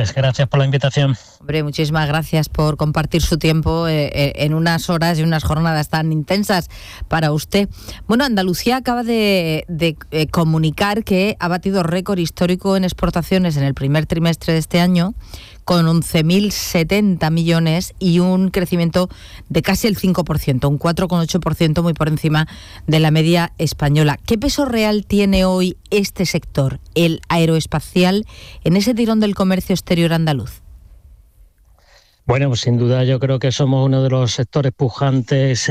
ustedes, gracias por la invitación. Hombre, muchísimas gracias por compartir su tiempo en unas horas y unas jornadas tan intensas para usted. Bueno, Andalucía acaba de comunicar que ha batido récord histórico en exportaciones en el primer trimestre de este año, con 11.070 millones y un crecimiento de casi el 5%, un 4,8%, muy por encima de la media española. ¿Qué peso real tiene hoy este sector, el aeroespacial, en ese tirón del comercio exterior andaluz? Bueno, pues sin duda yo creo que somos uno de los sectores pujantes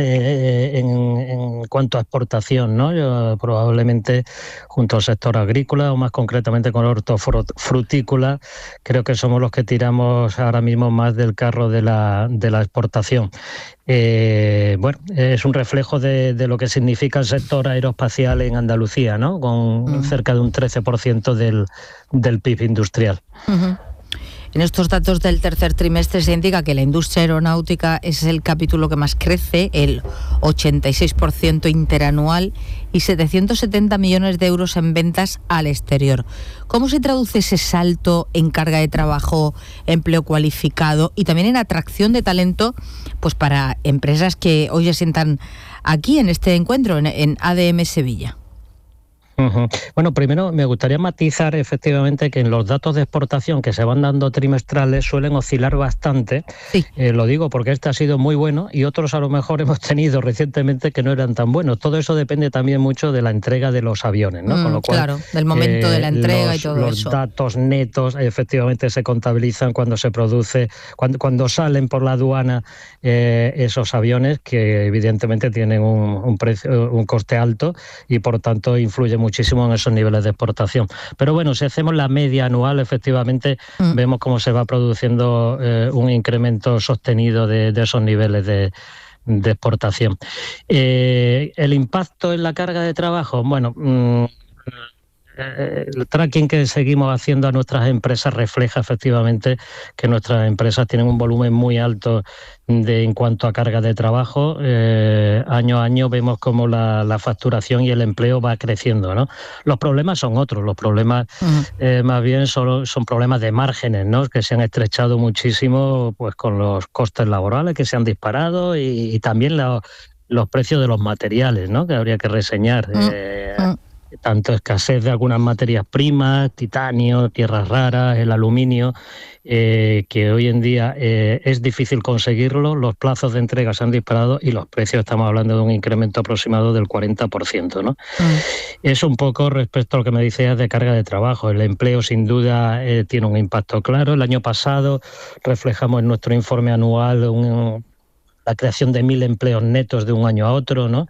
en cuanto a exportación, ¿no? Yo, probablemente junto al sector agrícola o más concretamente con el hortofrutícola, creo que somos los que tiramos ahora mismo más del carro de la exportación. Bueno, es un reflejo de lo que significa el sector aeroespacial en Andalucía, ¿no? Con cerca de un 13% del PIB industrial. Uh-huh. En estos datos del tercer trimestre se indica que la industria aeronáutica es el capítulo que más crece, el 86% interanual, y 770 millones de euros en ventas al exterior. ¿Cómo se traduce ese salto en carga de trabajo, empleo cualificado y también en atracción de talento, pues para empresas que hoy se sientan aquí en este encuentro, en ADM Sevilla? Uh-huh. Bueno, primero me gustaría matizar efectivamente que en los datos de exportación que se van dando trimestrales suelen oscilar bastante. Sí. Lo digo porque este ha sido muy bueno y otros a lo mejor hemos tenido recientemente que no eran tan buenos. Todo eso depende también mucho de la entrega de los aviones, ¿no? Con lo cual, claro, del momento de la entrega y todo eso. Los datos netos efectivamente se contabilizan cuando se produce, cuando salen por la aduana esos aviones, que evidentemente tienen un precio, un coste alto y por tanto influye muchísimo en esos niveles de exportación. Pero bueno, si hacemos la media anual, efectivamente vemos cómo se va produciendo un incremento sostenido de esos niveles de exportación. El impacto en la carga de trabajo, bueno, el tracking que seguimos haciendo a nuestras empresas refleja efectivamente que nuestras empresas tienen un volumen muy alto en cuanto a carga de trabajo. Año a año vemos cómo la facturación y el empleo va creciendo, ¿no? Los problemas son otros, los problemas más bien son problemas de márgenes, ¿no? Que se han estrechado muchísimo pues con los costes laborales que se han disparado y también los precios de los materiales, ¿no? Que habría que reseñar. Tanto escasez de algunas materias primas, titanio, tierras raras, el aluminio, que hoy en día es difícil conseguirlo, los plazos de entrega se han disparado y los precios, estamos hablando de un incremento aproximado del 40%, ¿no? Es un poco respecto a lo que me decías de carga de trabajo. El empleo sin duda tiene un impacto claro. El año pasado reflejamos en nuestro informe anual la creación de 1.000 empleos netos de un año a otro, ¿no?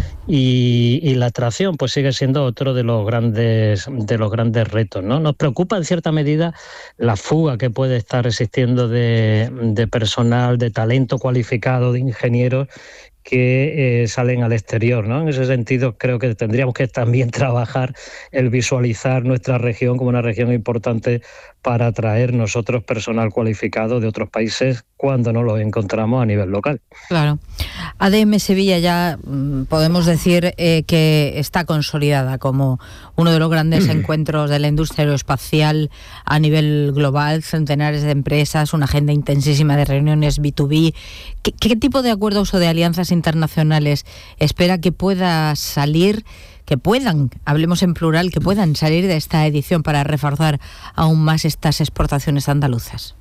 Y la atracción pues sigue siendo otro de los grandes retos, ¿no? Nos preocupa en cierta medida la fuga que puede estar existiendo de personal, de talento cualificado, de ingenieros que salen al exterior, ¿no? En ese sentido creo que tendríamos que también trabajar el visualizar nuestra región como una región importante para atraer nosotros personal cualificado de otros países cuando no lo encontramos a nivel local. Claro. ADM Sevilla ya podemos decir que está consolidada como uno de los grandes encuentros de la industria aeroespacial a nivel global, centenares de empresas, una agenda intensísima de reuniones B2B. ¿Qué tipo de acuerdos o de alianzas internacionales espera que pueda salir, que puedan, hablemos en plural, que puedan salir de esta edición para reforzar aún más estas exportaciones andaluzas?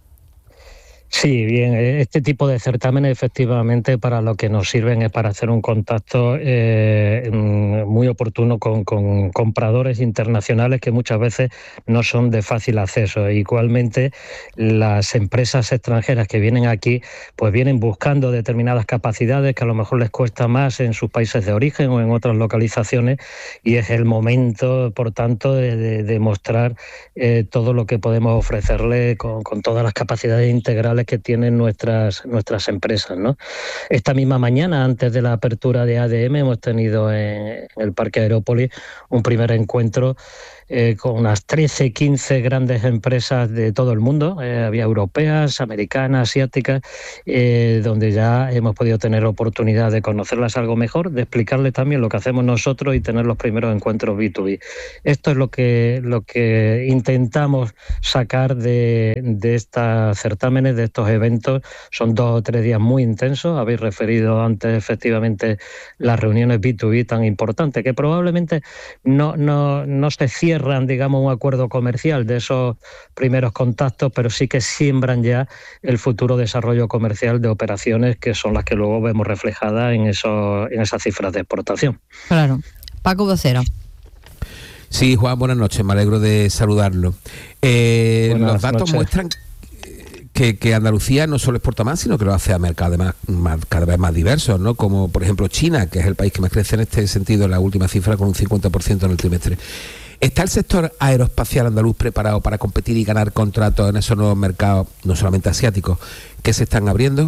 Sí, bien, este tipo de certámenes efectivamente para lo que nos sirven es para hacer un contacto muy oportuno con compradores internacionales que muchas veces no son de fácil acceso. Igualmente, las empresas extranjeras que vienen aquí pues vienen buscando determinadas capacidades que a lo mejor les cuesta más en sus países de origen o en otras localizaciones y es el momento, por tanto, de mostrar todo lo que podemos ofrecerle con todas las capacidades integrales que tienen nuestras empresas, ¿no? Esta misma mañana, antes de la apertura de ADM, hemos tenido en el Parque Aerópolis un primer encuentro con unas 13, 15 grandes empresas de todo el mundo, había europeas, americanas, asiáticas, donde ya hemos podido tener oportunidad de conocerlas algo mejor, de explicarles también lo que hacemos nosotros y tener los primeros encuentros B2B. Esto es lo que intentamos sacar de estos certámenes, de estos eventos. Son 2 o 3 días muy intensos. Habéis referido antes efectivamente las reuniones B2B tan importantes, que probablemente no se cierran, digamos, un acuerdo comercial de esos primeros contactos, pero sí que siembran ya el futuro desarrollo comercial de operaciones que son las que luego vemos reflejadas en esas cifras de exportación. Claro. Paco Vocero. Sí, Juan, buenas noches, me alegro de saludarlo. Los datos muestran que Andalucía no solo exporta más, sino que lo hace a mercados cada vez más diversos, ¿no? Como por ejemplo China, que es el país que más crece en este sentido, en la última cifra, con un 50% en el trimestre. ¿Está el sector aeroespacial andaluz preparado para competir y ganar contratos en esos nuevos mercados, no solamente asiáticos, que se están abriendo?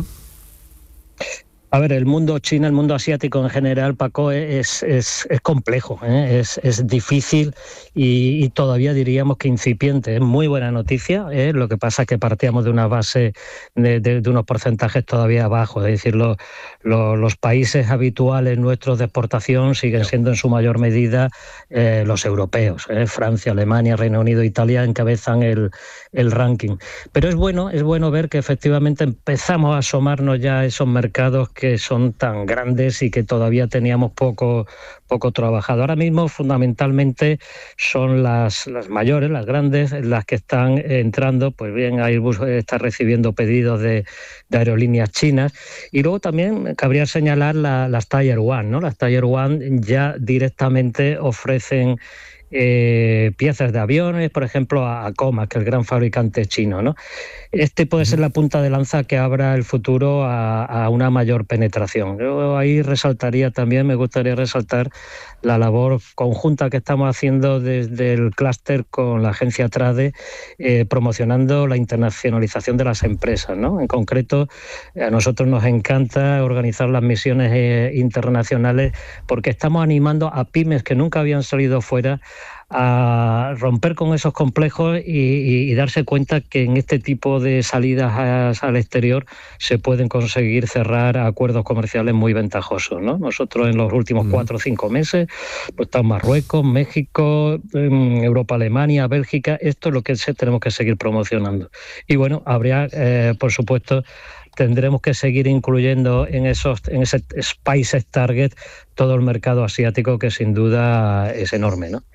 A ver, el mundo chino, el mundo asiático en general, Paco, es complejo, es difícil y todavía diríamos que incipiente. Es muy buena noticia, lo que pasa es que partíamos de una base de unos porcentajes todavía bajos. Es decir, los países habituales nuestros de exportación siguen siendo en su mayor medida los europeos. Francia, Alemania, Reino Unido, Italia encabezan el ranking. Pero es bueno ver que efectivamente empezamos a asomarnos ya a esos mercados que son tan grandes y que todavía teníamos poco trabajado. Ahora mismo, fundamentalmente, son las mayores, las grandes, las que están entrando. Pues bien, Airbus está recibiendo pedidos de aerolíneas chinas. Y luego también cabría señalar las Tier 1, ¿no? Las Tier 1 ya directamente ofrecen piezas de aviones, por ejemplo, a Comac, que es el gran fabricante chino, ¿no? Este puede ser la punta de lanza que abra el futuro a una mayor penetración. Yo ahí me gustaría resaltar la labor conjunta que estamos haciendo desde el clúster con la agencia TRADE, promocionando la internacionalización de las empresas, ¿no? En concreto, a nosotros nos encanta organizar las misiones internacionales porque estamos animando a pymes que nunca habían salido fuera a romper con esos complejos y darse cuenta que en este tipo de salidas al exterior se pueden conseguir cerrar acuerdos comerciales muy ventajosos, ¿no? Nosotros en los últimos 4 o 5 meses pues están Marruecos, México, Europa, Alemania, Bélgica. Esto es lo que tenemos que seguir promocionando. Y bueno, habría, por supuesto, tendremos que seguir incluyendo en ese Spices Target todo el mercado asiático, que sin duda es enorme, ¿no?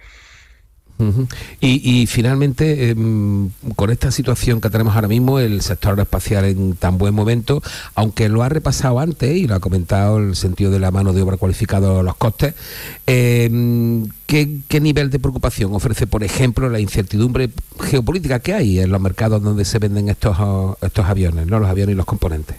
Y finalmente, con esta situación que tenemos ahora mismo, el sector aeroespacial en tan buen momento, aunque lo ha repasado antes y lo ha comentado, el sentido de la mano de obra cualificada, los costes, ¿qué nivel de preocupación ofrece, por ejemplo, la incertidumbre geopolítica que hay en los mercados donde se venden estos aviones, ¿no? Los aviones y los componentes?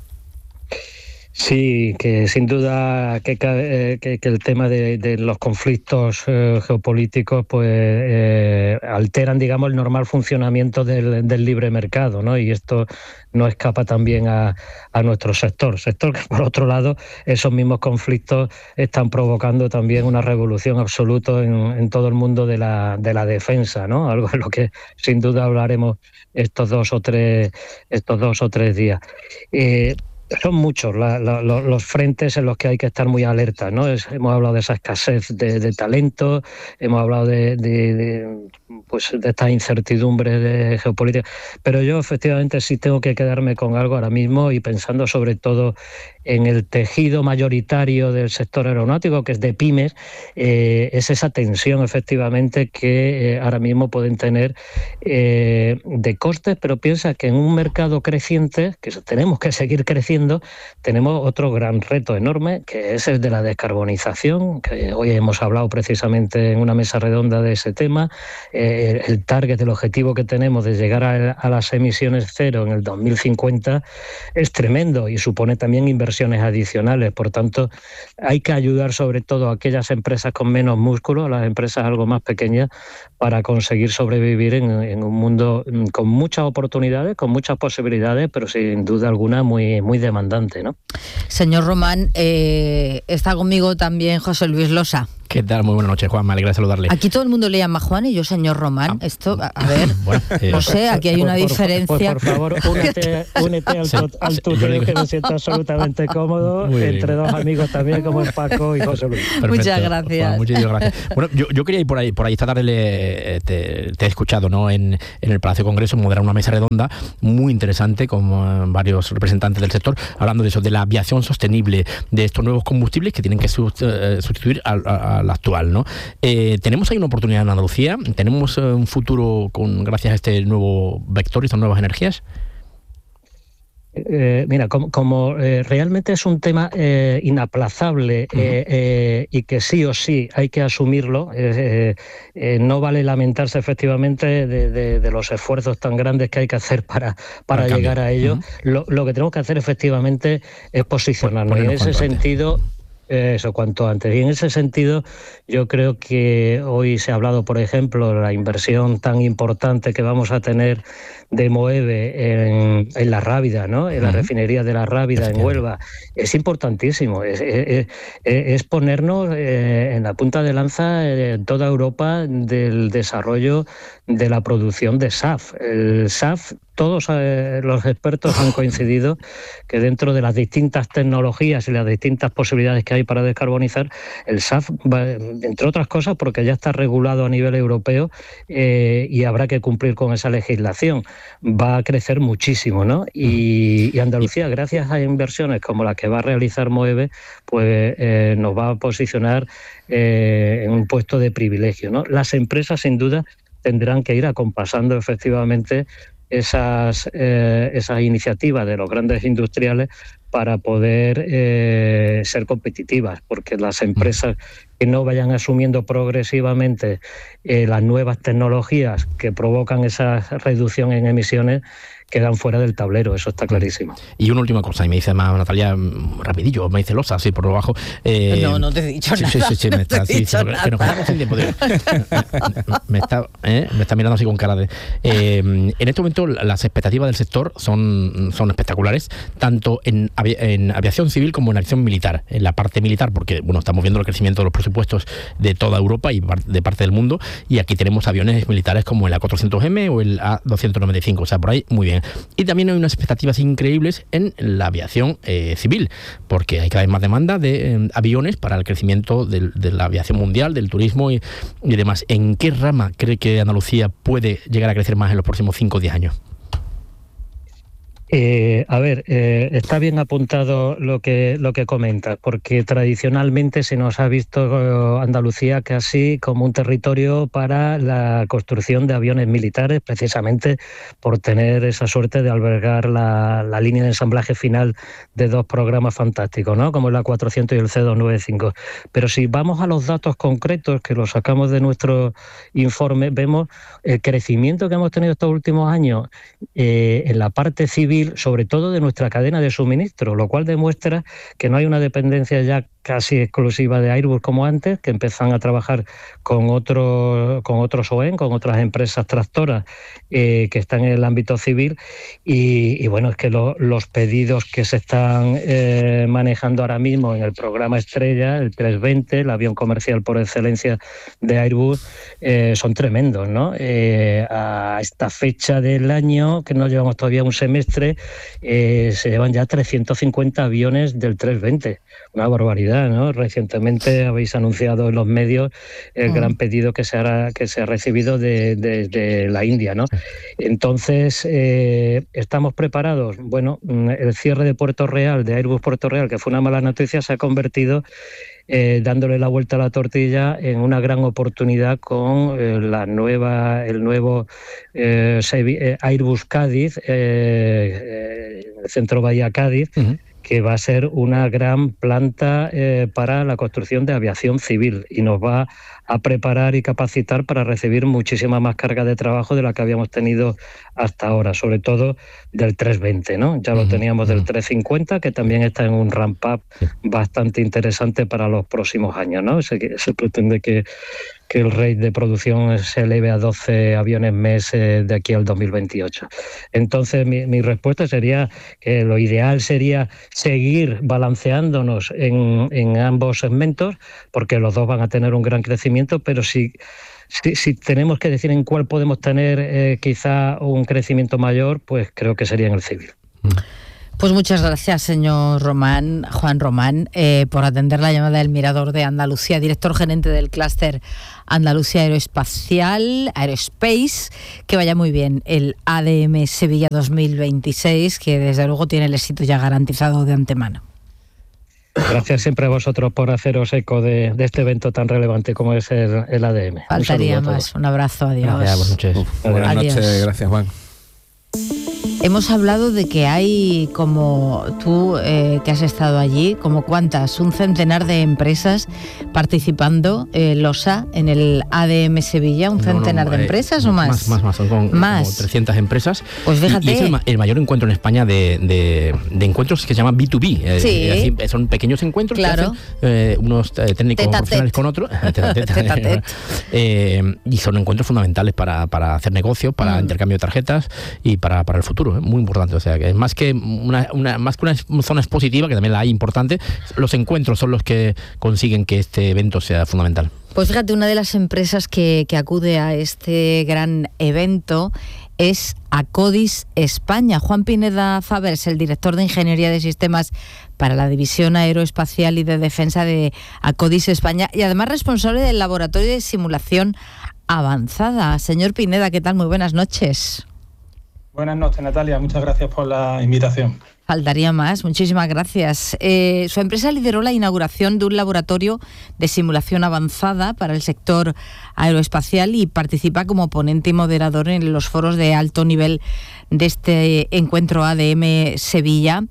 Sí, que sin duda que el tema de los conflictos geopolíticos pues alteran, digamos, el normal funcionamiento del libre mercado, ¿no? Y esto no escapa también a nuestro sector que, por otro lado, esos mismos conflictos están provocando también una revolución absoluta en todo el mundo de la defensa, ¿no? Algo en lo que sin duda hablaremos estos dos o tres días. Son muchos los frentes en los que hay que estar muy alerta, ¿no? Hemos hablado de esa escasez de talento, hemos hablado de estas incertidumbres de geopolítica, pero yo efectivamente sí tengo que quedarme con algo ahora mismo y pensando sobre todo en el tejido mayoritario del sector aeronáutico, que es de pymes, es esa tensión efectivamente que ahora mismo pueden tener de costes, pero piensa que en un mercado creciente, que tenemos que seguir creciendo, tenemos otro gran reto enorme, que es el de la descarbonización, que hoy hemos hablado precisamente en una mesa redonda de ese tema. El target, el objetivo que tenemos de llegar a las emisiones cero en el 2050 es tremendo y supone también inversiones adicionales. Por tanto, hay que ayudar sobre todo a aquellas empresas con menos músculo, a las empresas algo más pequeñas, para conseguir sobrevivir en un mundo con muchas oportunidades, con muchas posibilidades, pero sin duda alguna muy, muy demandante, ¿no? Señor Román, está conmigo también José Luis Losa, ¿Qué tal? Muy buenas noches, Juan, me alegra saludarle. Aquí todo el mundo le llama Juan y yo señor Román. Esto, a ver, bueno, no sé, aquí hay una diferencia. Pues por favor, únete al tutor, que me siento absolutamente cómodo, entre dos amigos también, como es Paco y José Luis. Perfecto. Muchas gracias. Juan, muchísimas gracias. Bueno, yo quería ir por ahí esta tarde te he escuchado, ¿no? En el Palacio de Congreso moderar una mesa redonda muy interesante con varios representantes del sector, hablando de eso, de la aviación sostenible, de estos nuevos combustibles que tienen que sustituir al actual, ¿no? Tenemos ahí una oportunidad en Andalucía, tenemos un futuro gracias a este nuevo vector y estas nuevas energías. Mira, como realmente es un tema inaplazable y que sí o sí hay que asumirlo, no vale lamentarse efectivamente de los esfuerzos tan grandes que hay que hacer para llegar a ello. Lo que tenemos que hacer efectivamente es posicionarnos. Y en ese sentido... Eso, cuanto antes. Y en ese sentido, yo creo que hoy se ha hablado, por ejemplo, de la inversión tan importante que vamos a tener de Moeve en La Rábida, ¿no? En la refinería de La Rábida, en Huelva. Es importantísimo. Es ponernos en la punta de lanza en toda Europa del desarrollo de la producción de SAF. El SAF, todos los expertos han coincidido que dentro de las distintas tecnologías y las distintas posibilidades que hay para descarbonizar, el SAF, entre otras cosas, porque ya está regulado a nivel europeo y habrá que cumplir con esa legislación, va a crecer muchísimo, ¿no? Y Andalucía, gracias a inversiones como las que va a realizar Moeve, pues nos va a posicionar en un puesto de privilegio, ¿no? Las empresas, sin duda, tendrán que ir acompasando efectivamente esas iniciativas de los grandes industriales para poder ser competitivas, porque las empresas que no vayan asumiendo progresivamente las nuevas tecnologías que provocan esa reducción en emisiones quedan fuera del tablero, eso está clarísimo. Y una última cosa, y me dice más Natalia, rapidillo, me dice Losa, así por debajo. No te he dicho nada. Sí, me está diciendo que nos quedamos sin tiempo. Me está mirando así con cara de... en este momento las expectativas del sector son espectaculares, tanto en aviación civil como en aviación militar. En la parte militar, porque bueno, estamos viendo el crecimiento de los presupuestos de toda Europa y de parte del mundo, y aquí tenemos aviones militares como el A400M o el A295, o sea, por ahí muy bien. Y también hay unas expectativas increíbles en la aviación civil, porque hay cada vez más demanda de aviones para el crecimiento de la aviación mundial, del turismo y demás. ¿En qué rama cree que Andalucía puede llegar a crecer más en los próximos 5 o 10 años? Está bien apuntado lo que comentas, porque tradicionalmente se nos ha visto Andalucía casi como un territorio para la construcción de aviones militares, precisamente por tener esa suerte de albergar la línea de ensamblaje final de dos programas fantásticos, ¿no? Como el A400 y el C295. Pero si vamos a los datos concretos, que los sacamos de nuestro informe, vemos el crecimiento que hemos tenido estos últimos años en la parte civil, sobre todo de nuestra cadena de suministro, lo cual demuestra que no hay una dependencia ya casi exclusiva de Airbus como antes, que empiezan a trabajar con otros OEM, con otras empresas tractoras que están en el ámbito civil y bueno, es que los pedidos que se están manejando ahora mismo en el programa Estrella, el 320, el avión comercial por excelencia de Airbus, son tremendos, ¿no? A esta fecha del año, que no llevamos todavía un semestre, se llevan ya 350 aviones del 320, una barbaridad, ¿no? Recientemente habéis anunciado en los medios el gran pedido que se ha recibido de la India, ¿no? Entonces, ¿estamos preparados? Bueno, el cierre de Puerto Real, de Airbus Puerto Real, que fue una mala noticia, se ha convertido dándole la vuelta a la tortilla en una gran oportunidad con el nuevo Airbus Cádiz, el Centro Bahía Cádiz, que va a ser una gran planta para la construcción de aviación civil y nos va a preparar y capacitar para recibir muchísima más carga de trabajo de la que habíamos tenido hasta ahora, sobre todo del 320, ¿no? Ya lo teníamos del 350, que también está en un ramp-up bastante interesante para los próximos años, ¿no? Se pretende que que el rate de producción se eleve a 12 aviones mes de aquí al 2028. Entonces, mi respuesta sería que lo ideal sería seguir balanceándonos en ambos segmentos, porque los dos van a tener un gran crecimiento, pero si tenemos que decir en cuál podemos tener quizá un crecimiento mayor, pues creo que sería en el civil. Pues muchas gracias, señor Juan Román, por atender la llamada del Mirador de Andalucía, director gerente del clúster Andalucía Aeroespacial, Aerospace. Que vaya muy bien el ADM Sevilla 2026, que desde luego tiene el éxito ya garantizado de antemano. Gracias siempre a vosotros por haceros eco de este evento tan relevante como es el ADM. Faltaría más. Un abrazo, adiós. Buenas noches. Buenas noches, gracias, Juan. Hemos hablado de que hay, como tú que has estado allí, como cuántas, un centenar de empresas participando, Losa, en el ADM Sevilla, un centenar de empresas o más. Más, son como 300 empresas. Pues fíjate. Y es el mayor encuentro en España de encuentros que se llama B2B. Sí. Son pequeños encuentros, claro, que hacen unos técnicos profesionales con otros. Y son encuentros fundamentales para hacer negocios, para intercambio de tarjetas y para el futuro. Muy importante, o sea, que más que una zona expositiva, que también la hay importante, los encuentros son los que consiguen que este evento sea fundamental. Pues fíjate, una de las empresas que acude a este gran evento es Acodis España. Juan Pineda Favers, el director de Ingeniería de Sistemas para la División Aeroespacial y de Defensa de Acodis España, y además responsable del Laboratorio de Simulación Avanzada. Señor Pineda, ¿qué tal? Muy buenas noches. Buenas noches, Natalia. Muchas gracias por la invitación. Faltaría más. Muchísimas gracias. Su empresa lideró la inauguración de un laboratorio de simulación avanzada para el sector aeroespacial y participa como ponente y moderador en los foros de alto nivel de este encuentro ADM Sevilla.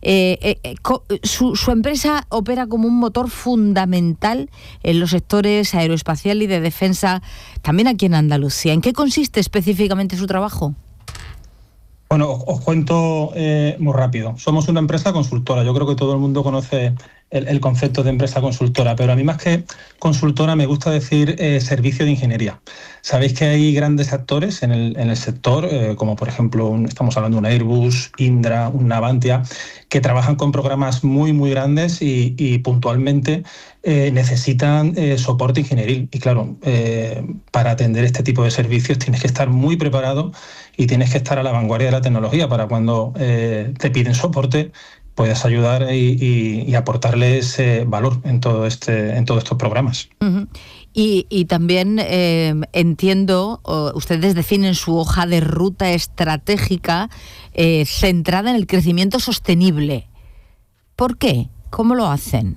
Su empresa opera como un motor fundamental en los sectores aeroespacial y de defensa, también aquí en Andalucía. ¿En qué consiste específicamente su trabajo? Bueno, os cuento muy rápido. Somos una empresa consultora. Yo creo que todo el mundo conoce el concepto de empresa consultora, pero a mí más que consultora me gusta decir servicio de ingeniería. Sabéis que hay grandes actores en el sector, como por ejemplo estamos hablando de un Airbus, Indra, un Navantia, que trabajan con programas muy, muy grandes y puntualmente necesitan soporte ingenieril. Y claro, para atender este tipo de servicios tienes que estar muy preparado y tienes que estar a la vanguardia de la tecnología para cuando te piden soporte puedas ayudar y aportarles valor en todos estos programas. Uh-huh. Y también entiendo, ustedes definen su hoja de ruta estratégica centrada en el crecimiento sostenible. ¿Por qué? ¿Cómo lo hacen?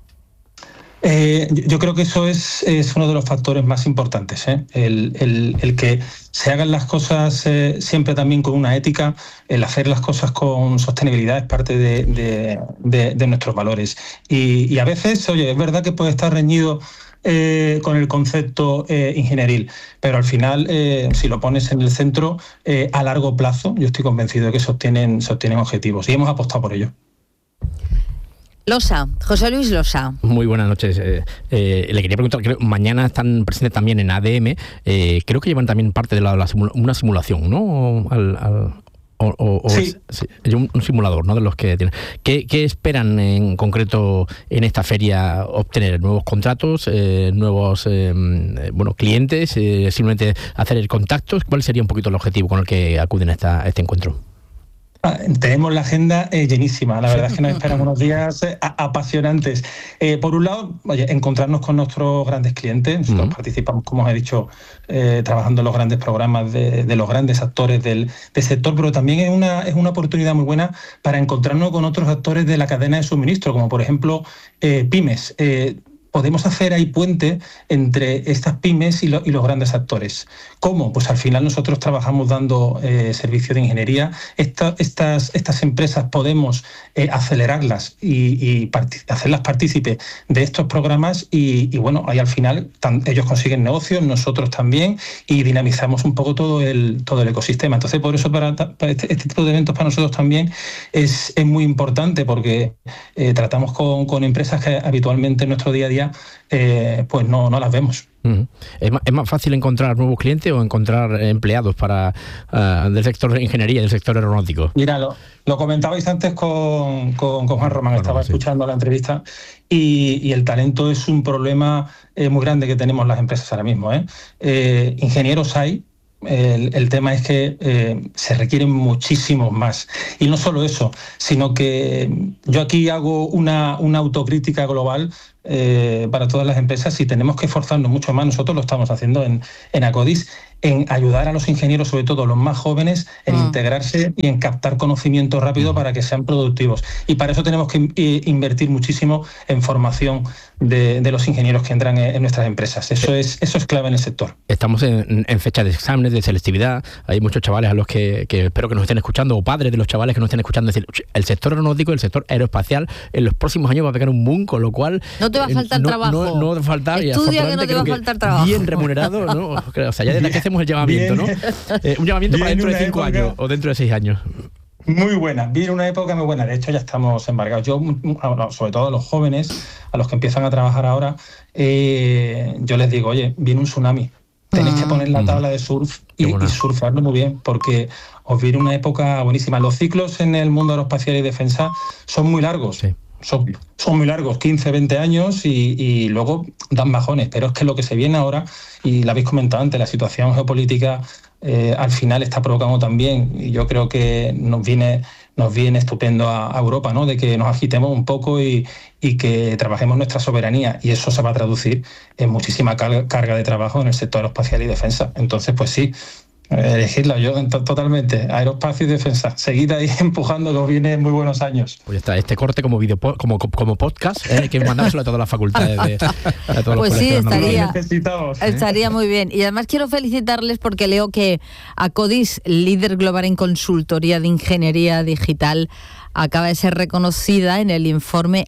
Yo creo que eso es uno de los factores más importantes, ¿eh? El que se hagan las cosas siempre también con una ética, el hacer las cosas con sostenibilidad es parte de nuestros valores. Y a veces, oye, es verdad que puede estar reñido con el concepto ingenieril, pero al final, si lo pones en el centro, a largo plazo, yo estoy convencido de que se obtienen objetivos y hemos apostado por ello. Losa, José Luis Losa. Muy buenas noches. Le quería preguntar, creo, mañana están presentes también en ADM, creo que llevan también parte de una simulación, ¿no? Sí. Un simulador, ¿no? De los que tienen. ¿Qué esperan en concreto en esta feria obtener? ¿Nuevos contratos? ¿Nuevos clientes? ¿Simplemente hacer contactos? ¿Cuál sería un poquito el objetivo con el que acuden a este encuentro? Tenemos la agenda llenísima. La verdad es que nos esperan unos días apasionantes. Por un lado, encontrarnos con nuestros grandes clientes. Nosotros participamos, como os he dicho, trabajando en los grandes programas de los grandes actores del sector, pero también es una oportunidad muy buena para encontrarnos con otros actores de la cadena de suministro, como por ejemplo pymes. Podemos hacer ahí puente entre estas pymes y los grandes actores. ¿Cómo? Pues al final nosotros trabajamos dando servicio de ingeniería. Estas empresas podemos acelerarlas y hacerlas partícipe de estos programas y bueno, ahí al final ellos consiguen negocios, nosotros también, y dinamizamos un poco todo el ecosistema. Entonces, por eso para este tipo de eventos para nosotros también es muy importante, porque tratamos con empresas que habitualmente en nuestro día a día día, pues no las vemos. ¿Es más fácil encontrar nuevos clientes o encontrar empleados del sector de ingeniería y del sector aeronáutico? Mira, lo comentabais antes con Juan Román, estaba escuchando la entrevista, y el talento es un problema muy grande que tenemos las empresas ahora mismo. Ingenieros hay. El tema es que se requieren muchísimos más. Y no solo eso, sino que yo aquí hago una autocrítica global para todas las empresas, y tenemos que esforzarnos mucho más. Nosotros lo estamos haciendo en Acodis, en ayudar a los ingenieros, sobre todo los más jóvenes, en integrarse y en captar conocimiento rápido para que sean productivos. Y para eso tenemos que invertir muchísimo en formación de los ingenieros que entran en nuestras empresas. Eso es clave en el sector. Estamos en fecha de exámenes, de selectividad. Hay muchos chavales a los que espero que nos estén escuchando, o padres de los chavales que nos estén escuchando, decir, el sector aeronáutico, el sector aeroespacial, en los próximos años va a pegar un boom, con lo cual no te va a faltar trabajo. No va a faltar. Estudia, que no te va a faltar trabajo. Bien remunerado, ¿no? O sea, ya desde aquí hacemos el llamamiento, ¿no? Un llamamiento para dentro de 5 años o dentro de 6 años. Muy buena, viene una época muy buena. De hecho, ya estamos embarcados. Yo, sobre todo a los jóvenes, a los que empiezan a trabajar ahora, yo les digo, oye, viene un tsunami. Tenéis que poner la tabla de surf y surfearlo muy bien, porque os viene una época buenísima. Los ciclos en el mundo aeroespacial y defensa son muy largos. Sí. Son muy largos, 15, 20 años, y luego dan bajones. Pero es que lo que se viene ahora, y lo habéis comentado antes, la situación geopolítica al final está provocando también, y yo creo que nos viene estupendo a Europa, ¿no? De que nos agitemos un poco y que trabajemos nuestra soberanía, y eso se va a traducir en muchísima carga de trabajo en el sector aeroespacial y defensa. Entonces, pues sí, elegirla yo totalmente, aeroespacio y defensa. Seguid ahí empujando, que os vienen muy buenos años. Pues ya está, este corte como video, como podcast, hay que mandárselo a todas las facultades a todos pues los sí, colegios. Estaría muy bien. Y además quiero felicitarles porque leo que Acodis, líder global en consultoría de ingeniería digital, acaba de ser reconocida en el informe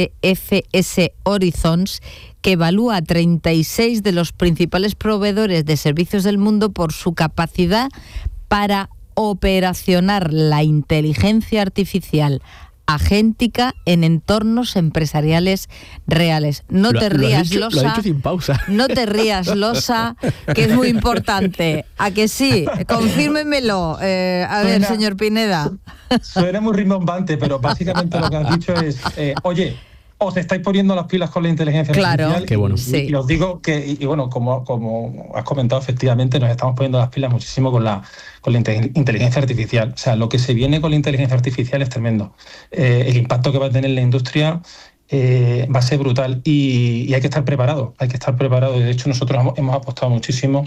HFS Horizons, que evalúa a 36 de los principales proveedores de servicios del mundo por su capacidad para operacionar la inteligencia artificial agéntica en entornos empresariales reales. No te rías, Losa. Lo ha dicho sin pausa. No te rías, Losa, que es muy importante. ¿A que sí? Confírmemelo. A ver, señor Pineda. Suena muy rimbombante, pero básicamente lo que has dicho es, oye, os estáis poniendo las pilas con la inteligencia artificial. Claro, qué bueno. Sí. Y os digo que, y bueno, como has comentado, efectivamente nos estamos poniendo las pilas muchísimo con la inteligencia artificial. O sea, lo que se viene con la inteligencia artificial es tremendo. El impacto que va a tener en la industria va a ser brutal, y hay que estar preparado. De hecho, nosotros hemos apostado muchísimo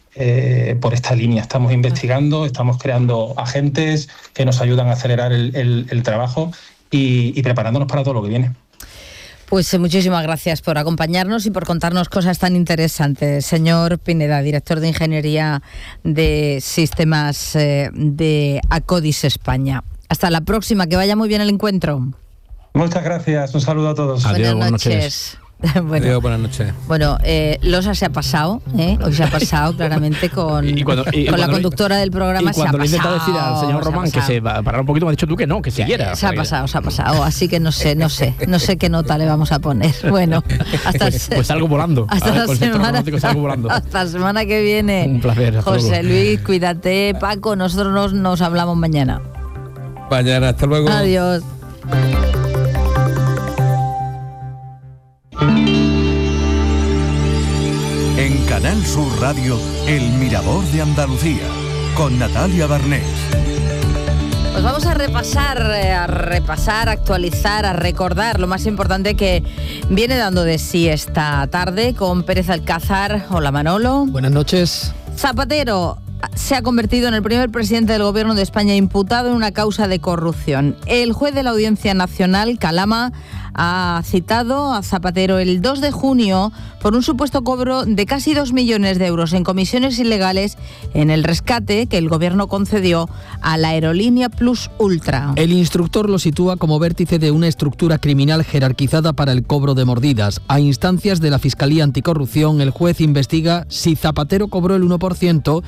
por esta línea. Estamos investigando, estamos creando agentes que nos ayudan a acelerar el trabajo y preparándonos para todo lo que viene. Pues muchísimas gracias por acompañarnos y por contarnos cosas tan interesantes. Señor Pineda, director de Ingeniería de Sistemas de Acodis España. Hasta la próxima, que vaya muy bien el encuentro. Muchas gracias, un saludo a todos. Adiós, buenas noches. Bueno, Adiós, buenas noches. Bueno, Losa se ha pasado, hoy se ha pasado claramente con la conductora del programa. Y cuando le he intentado decir al señor Román que se parara un poquito, me ha dicho tú que no, que siguiera. Se ha pasado, así que no sé qué nota le vamos a poner. Bueno, hasta pues salgo volando. Hasta la semana que viene. Un placer. José Luis, cuídate. Paco, nosotros nos hablamos mañana. Mañana, hasta luego. Adiós. En Canal Sur Radio, El Mirador de Andalucía, con Natalia Barnés. Pues vamos a repasar, actualizar, a recordar lo más importante que viene dando de sí esta tarde con Pérez Alcázar. Hola, Manolo. Buenas noches. Zapatero se ha convertido en el primer presidente del Gobierno de España imputado en una causa de corrupción. El juez de la Audiencia Nacional, Calama, ha citado a Zapatero el 2 de junio por un supuesto cobro de casi 2 millones de euros en comisiones ilegales en el rescate que el Gobierno concedió a la aerolínea Plus Ultra. El instructor lo sitúa como vértice de una estructura criminal jerarquizada para el cobro de mordidas. A instancias de la Fiscalía Anticorrupción, el juez investiga si Zapatero cobró el 1% de los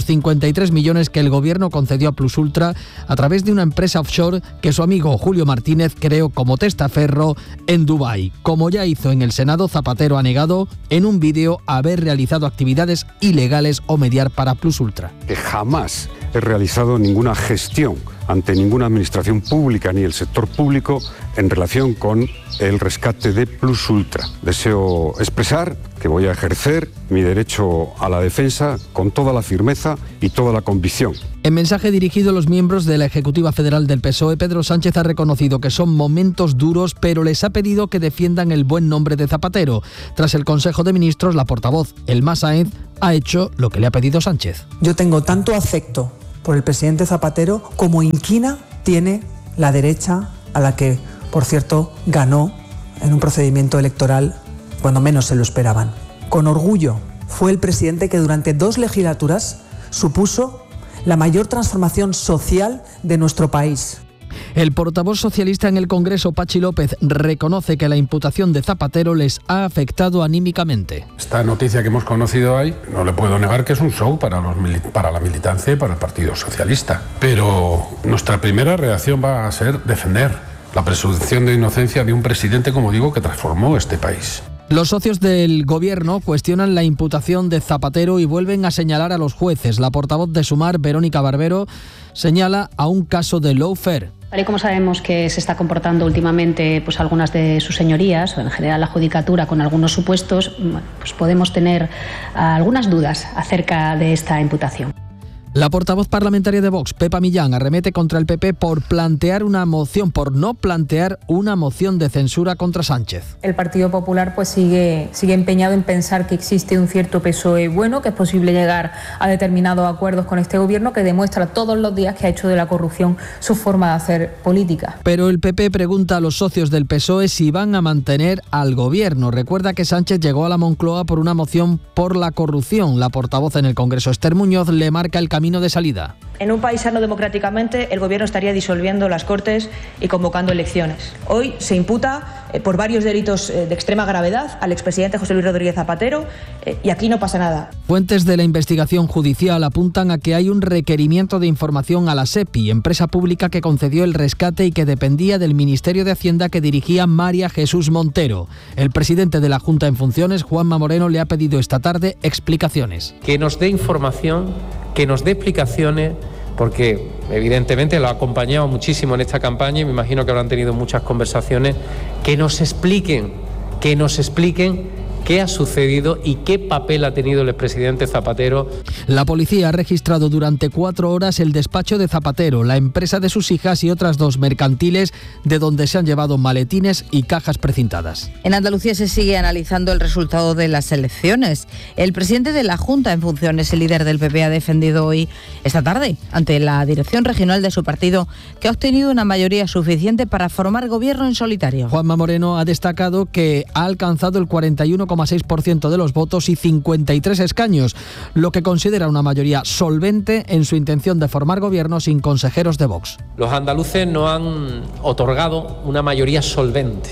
los 53 millones que el gobierno concedió a Plus Ultra a través de una empresa offshore que su amigo Julio Martínez creó como testaferro en Dubái. Como ya hizo en el Senado, Zapatero ha negado en un vídeo haber realizado actividades ilegales o mediar para Plus Ultra. Que jamás he realizado ninguna gestión ante ninguna administración pública ni el sector público en relación con el rescate de Plus Ultra. Deseo expresar que voy a ejercer mi derecho a la defensa con toda la firmeza y toda la convicción. En mensaje dirigido a los miembros de la Ejecutiva Federal del PSOE, Pedro Sánchez ha reconocido que son momentos duros, pero les ha pedido que defiendan el buen nombre de Zapatero. Tras el Consejo de Ministros, la portavoz, Elma Sáenz, ha hecho lo que le ha pedido Sánchez. Yo tengo tanto afecto por el presidente Zapatero como inquina tiene la derecha, a la que, por cierto, ganó en un procedimiento electoral cuando menos se lo esperaban. Con orgullo, fue el presidente que durante 2 legislaturas supuso la mayor transformación social de nuestro país. El portavoz socialista en el Congreso, Pachi López, reconoce que la imputación de Zapatero les ha afectado anímicamente. Esta noticia que hemos conocido hoy, no le puedo negar que es un show para la militancia y para el Partido Socialista. Pero nuestra primera reacción va a ser defender la presunción de inocencia de un presidente, como digo, que transformó este país. Los socios del gobierno cuestionan la imputación de Zapatero y vuelven a señalar a los jueces. La portavoz de Sumar, Verónica Barbero, señala a un caso de lawfare. Tal y como sabemos que se está comportando últimamente pues algunas de sus señorías, o en general la judicatura, con algunos supuestos, pues podemos tener algunas dudas acerca de esta imputación. La portavoz parlamentaria de Vox, Pepa Millán, arremete contra el PP por no plantear una moción de censura contra Sánchez. El Partido Popular pues sigue empeñado en pensar que existe un cierto PSOE bueno, que es posible llegar a determinados acuerdos con este gobierno, que demuestra todos los días que ha hecho de la corrupción su forma de hacer política. Pero el PP pregunta a los socios del PSOE si van a mantener al gobierno. Recuerda que Sánchez llegó a la Moncloa por una moción por la corrupción. La portavoz en el Congreso, Esther Muñoz, le marca el camino de salida. En un país sano democráticamente, el gobierno estaría disolviendo las Cortes y convocando elecciones. Hoy se imputa por varios delitos de extrema gravedad al expresidente José Luis Rodríguez Zapatero y aquí no pasa nada. Fuentes de la investigación judicial apuntan a que hay un requerimiento de información a la SEPI, empresa pública que concedió el rescate y que dependía del Ministerio de Hacienda que dirigía María Jesús Montero. El presidente de la Junta en funciones, Juanma Moreno, le ha pedido esta tarde explicaciones. Que nos dé información, que nos dé explicaciones, porque evidentemente lo ha acompañado muchísimo en esta campaña y me imagino que habrán tenido muchas conversaciones, que nos expliquen qué ha sucedido y qué papel ha tenido el expresidente Zapatero. La policía ha registrado durante 4 horas el despacho de Zapatero, la empresa de sus hijas y otras 2 mercantiles de donde se han llevado maletines y cajas precintadas. En Andalucía se sigue analizando el resultado de las elecciones. El presidente de la Junta en funciones, el líder del PP, ha defendido hoy, esta tarde, ante la dirección regional de su partido, que ha obtenido una mayoría suficiente para formar gobierno en solitario. Juanma Moreno ha destacado que ha alcanzado el 41,6% de los votos y 53 escaños, lo que considera una mayoría solvente en su intención de formar gobierno sin consejeros de Vox. Los andaluces nos han otorgado una mayoría solvente,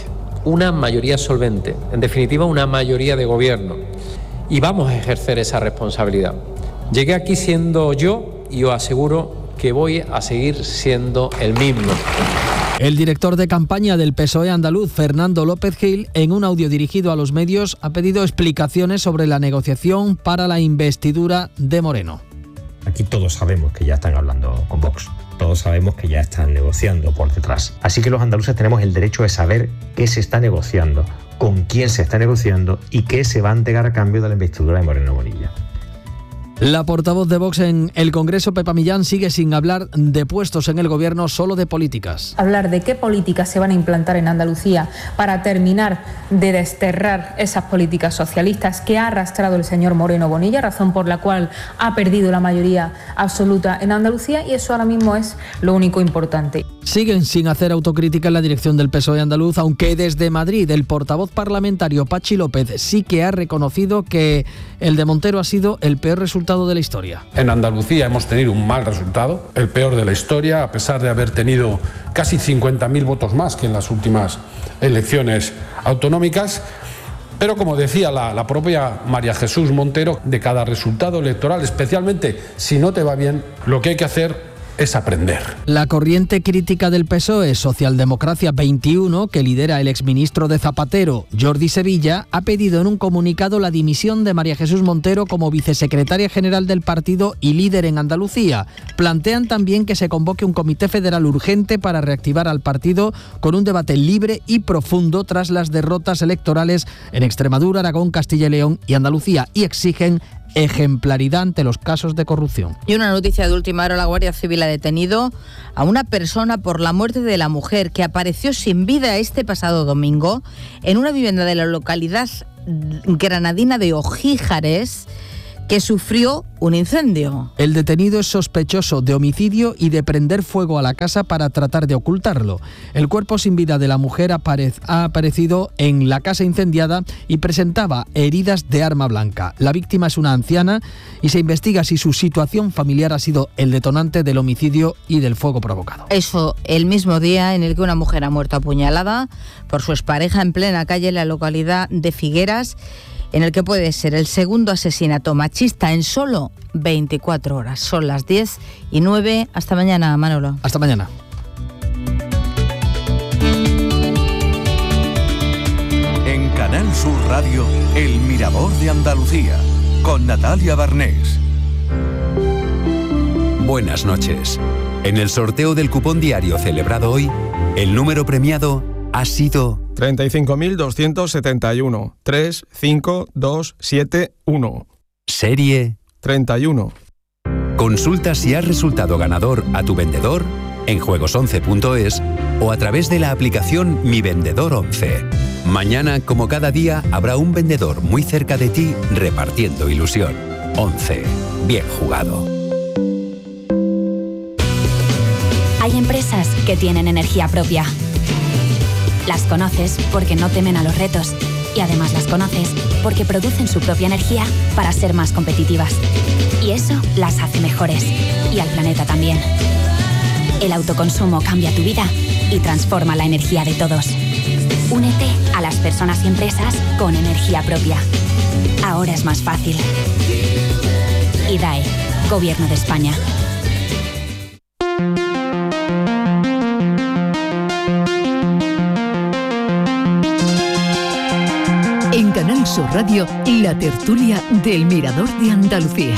en definitiva una mayoría de gobierno, y vamos a ejercer esa responsabilidad. Llegué aquí siendo yo y os aseguro que voy a seguir siendo el mismo. El director de campaña del PSOE andaluz, Fernando López Gil, en un audio dirigido a los medios, ha pedido explicaciones sobre la negociación para la investidura de Moreno. Aquí todos sabemos que ya están hablando con Vox, todos sabemos que ya están negociando por detrás. Así que los andaluces tenemos el derecho de saber qué se está negociando, con quién se está negociando y qué se va a entregar a cambio de la investidura de Moreno Bonilla. La portavoz de Vox en el Congreso, Pepa Millán, sigue sin hablar de puestos en el gobierno, solo de políticas. Hablar de qué políticas se van a implantar en Andalucía para terminar de desterrar esas políticas socialistas que ha arrastrado el señor Moreno Bonilla, razón por la cual ha perdido la mayoría absoluta en Andalucía, y eso ahora mismo es lo único importante. Siguen sin hacer autocrítica en la dirección del PSOE andaluz, aunque desde Madrid el portavoz parlamentario Pachi López sí que ha reconocido que el de Montero ha sido el peor resultado de la historia. En Andalucía hemos tenido un mal resultado, el peor de la historia, a pesar de haber tenido casi 50.000 votos más que en las últimas elecciones autonómicas. Pero como decía la propia María Jesús Montero, de cada resultado electoral, especialmente si no te va bien, lo que hay que hacer es aprender. La corriente crítica del PSOE, Socialdemocracia 21, que lidera el exministro de Zapatero, Jordi Sevilla, ha pedido en un comunicado la dimisión de María Jesús Montero como vicesecretaria general del partido y líder en Andalucía. Plantean también que se convoque un comité federal urgente para reactivar al partido con un debate libre y profundo tras las derrotas electorales en Extremadura, Aragón, Castilla y León y Andalucía, y exigen ejemplaridad ante los casos de corrupción. Y una noticia de última hora: la Guardia Civil ha detenido a una persona por la muerte de la mujer que apareció sin vida este pasado domingo en una vivienda de la localidad granadina de Ojíjares, que sufrió un incendio. El detenido es sospechoso de homicidio y de prender fuego a la casa para tratar de ocultarlo. El cuerpo sin vida de la mujer ha aparecido en la casa incendiada y presentaba heridas de arma blanca. La víctima es una anciana y se investiga si su situación familiar ha sido el detonante del homicidio y del fuego provocado. Eso el mismo día en el que una mujer ha muerto apuñalada por su expareja en plena calle en la localidad de Figueras, en el que puede ser el segundo asesinato machista en solo 24 horas. Son las 10:09. Hasta mañana, Manolo. Hasta mañana. En Canal Sur Radio, El Mirador de Andalucía, con Natalia Barnés. Buenas noches. En el sorteo del cupón diario celebrado hoy, el número premiado ha sido 35.271 35271. Serie 31. Consulta si has resultado ganador a tu vendedor en juegos11.es o a través de la aplicación Mi Vendedor 11. Mañana, como cada día, habrá un vendedor muy cerca de ti repartiendo ilusión. 11. Bien jugado. Hay empresas que tienen energía propia. Las conoces porque no temen a los retos y además las conoces porque producen su propia energía para ser más competitivas. Y eso las hace mejores y al planeta también. El autoconsumo cambia tu vida y transforma la energía de todos. Únete a las personas y empresas con energía propia. Ahora es más fácil. IDAE, Gobierno de España. En Canal Sur Radio, la tertulia del Mirador de Andalucía.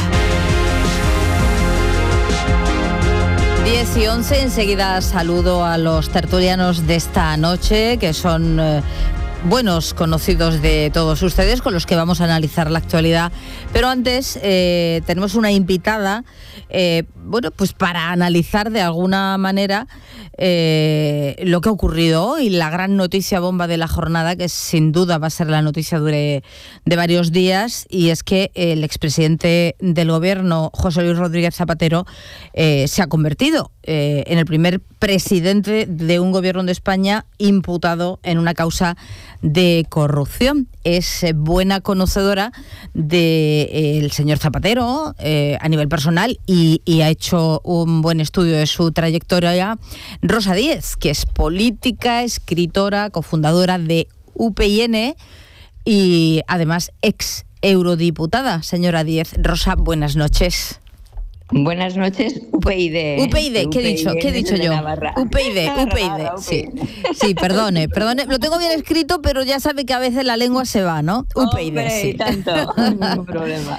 10:11, enseguida saludo a los tertulianos de esta noche, que son buenos conocidos de todos ustedes, con los que vamos a analizar la actualidad. Pero antes tenemos una invitada, pues para analizar de alguna manera lo que ha ocurrido hoy, la gran noticia bomba de la jornada, que sin duda va a ser la noticia de varios días, y es que el expresidente del gobierno, José Luis Rodríguez Zapatero, se ha convertido en el primer presidente de un gobierno de España imputado en una causa de corrupción. Es buena conocedora del señor Zapatero a nivel personal y ha hecho un buen estudio de su trayectoria Rosa Díez, que es política, escritora, cofundadora de UPyN y además ex eurodiputada. Señora Díez, Rosa, buenas noches. Buenas noches, UPyD. UPyD, ¿qué he dicho yo? UPyD. Sí, perdone, lo tengo bien escrito, pero ya sabe que a veces la lengua se va, ¿no? UPyD, sí. Tanto, ningún problema.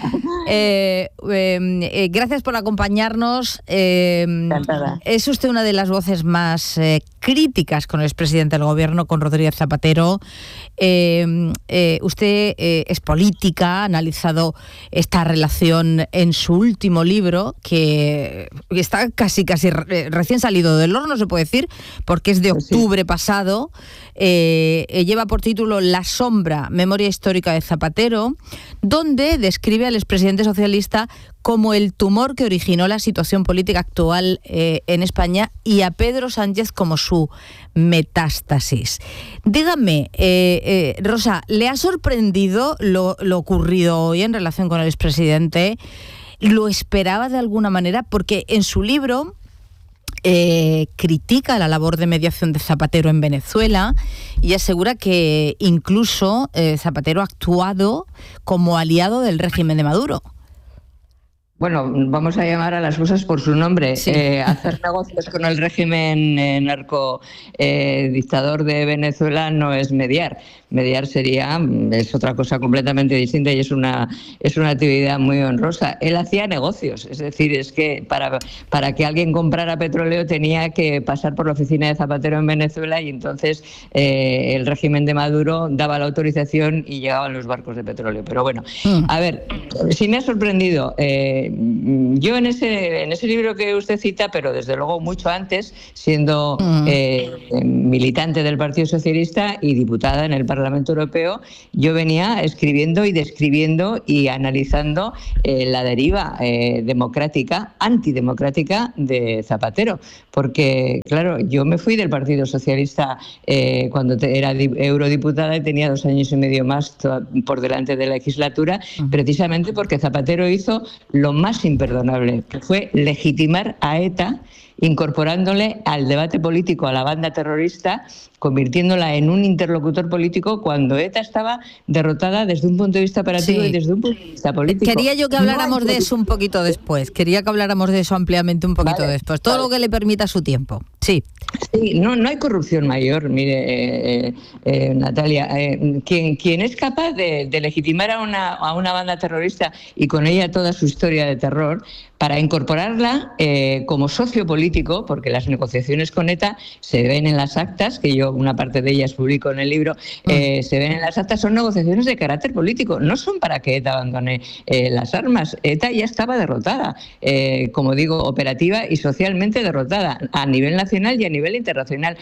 Gracias por acompañarnos. Es usted una de las voces más críticas con el expresidente del gobierno, con Rodríguez Zapatero. Usted es política, ha analizado esta relación en su último libro, que está casi recién salido del horno, se puede decir, porque es de octubre pasado. Lleva por título La sombra, memoria histórica de Zapatero, donde describe al expresidente socialista como el tumor que originó la situación política actual en España, y a Pedro Sánchez como su metástasis. Dígame, Rosa, ¿le ha sorprendido lo ocurrido hoy en relación con el expresidente? ¿Lo esperaba de alguna manera? Porque en su libro critica la labor de mediación de Zapatero en Venezuela y asegura que incluso Zapatero ha actuado como aliado del régimen de Maduro. Bueno, vamos a llamar a las cosas por su nombre. Sí. Hacer negocios con el régimen narco-dictador de Venezuela no es mediar. Mediar es otra cosa completamente distinta y es una actividad muy honrosa. Él hacía negocios, es decir, es que para que alguien comprara petróleo tenía que pasar por la oficina de Zapatero en Venezuela y entonces el régimen de Maduro daba la autorización y llegaban los barcos de petróleo. Pero bueno, a ver, sí me ha sorprendido. Yo en ese libro que usted cita, pero desde luego mucho antes, siendo militante del Partido Socialista y diputada en el Parlamento Europeo, yo venía escribiendo y describiendo y analizando la deriva democrática, antidemocrática de Zapatero. Porque, claro, yo me fui del Partido Socialista cuando era eurodiputada y tenía 2 años y medio más por delante de la legislatura, precisamente porque Zapatero hizo lo más imperdonable, que fue legitimar a ETA, incorporándole al debate político a la banda terrorista, convirtiéndola en un interlocutor político cuando ETA estaba derrotada desde un punto de vista operativo y desde un punto de vista político. Quería yo que habláramos de eso un poquito después, quería que habláramos de eso ampliamente un poquito después, todo lo que le permita su tiempo. Sí, no hay corrupción mayor, mire, Natalia, quien es capaz de legitimar a una banda terrorista y con ella toda su historia de terror, para incorporarla como socio político, porque las negociaciones con ETA se ven en las actas, que yo una parte de ellas publico en el libro, se ven en las actas, son negociaciones de carácter político, no son para que ETA abandone las armas. ETA ya estaba derrotada, como digo, operativa y socialmente derrotada, a nivel nacional y a nivel internacional.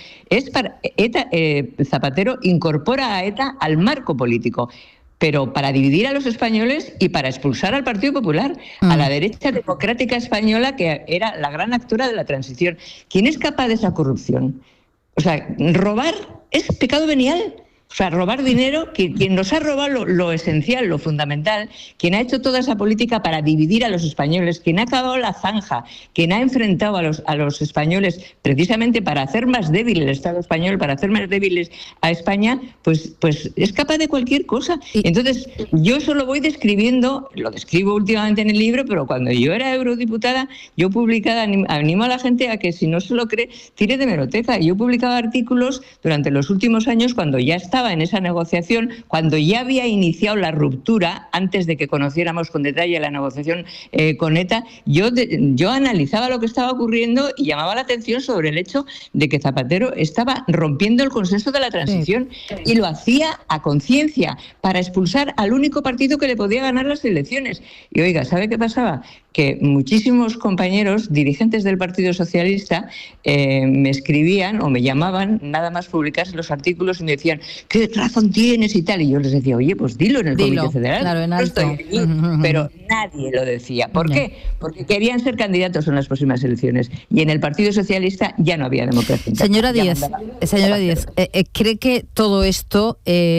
Zapatero incorpora a ETA al marco político, pero para dividir a los españoles y para expulsar al Partido Popular, a la derecha democrática española, que era la gran actora de la transición. ¿Quién es capaz de esa corrupción? O sea, robar es pecado venial. O sea, robar dinero, quien nos ha robado lo esencial, lo fundamental, quien ha hecho toda esa política para dividir a los españoles, quien ha acabado la zanja, quien ha enfrentado a los españoles precisamente para hacer más débil el Estado español, para hacer más débiles a España, pues es capaz de cualquier cosa. Entonces, yo eso lo voy describiendo, lo describo últimamente en el libro, pero cuando yo era eurodiputada, yo publicaba, animo a la gente a que si no se lo cree, tire de hemeroteca. Yo publicaba artículos durante los últimos años cuando ya estaba en esa negociación, cuando ya había iniciado la ruptura, antes de que conociéramos con detalle la negociación con ETA, yo analizaba lo que estaba ocurriendo y llamaba la atención sobre el hecho de que Zapatero estaba rompiendo el consenso de la transición y lo hacía a conciencia para expulsar al único partido que le podía ganar las elecciones. Y oiga, ¿sabe qué pasaba? Que muchísimos compañeros, dirigentes del Partido Socialista, me escribían o me llamaban nada más publicarse los artículos y me decían, ¿qué razón tienes y tal? Y yo les decía, oye, pues dilo en el Comité Federal. Claro, en alto. Pero nadie lo decía. ¿Por qué? Porque querían ser candidatos en las próximas elecciones y en el Partido Socialista ya no había democracia. Señora Díez, ¿cree que todo esto